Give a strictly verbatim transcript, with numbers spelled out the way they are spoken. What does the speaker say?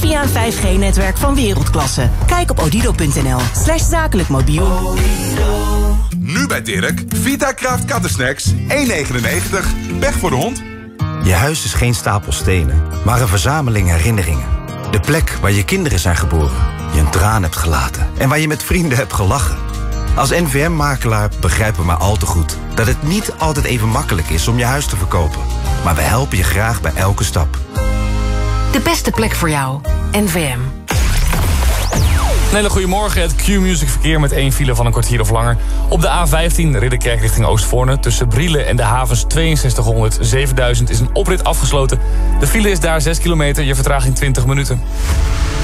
via een vijf G-netwerk van wereldklasse. Kijk op odido.nl slash zakelijk mobiel. Nu bij Dirk, Vita Kraft Kattensnacks, één negenennegentig. Pech voor de hond. Je huis is geen stapel stenen, maar een verzameling herinneringen. De plek waar je kinderen zijn geboren, je een traan hebt gelaten en waar je met vrienden hebt gelachen. Als N V M-makelaar begrijpen we maar al te goed dat het niet altijd even makkelijk is om je huis te verkopen. Maar we helpen je graag bij elke stap. De beste plek voor jou. N V M. Een hele goede morgen. Het Q-Music verkeer met één file van een kwartier of langer. Op de A vijftien Ridderkerk richting Oostvoorne. Tussen Brielen en de havens tweeënzestighonderd zevenduizend is een oprit afgesloten. De file is daar zes kilometer. Je vertraging twintig minuten.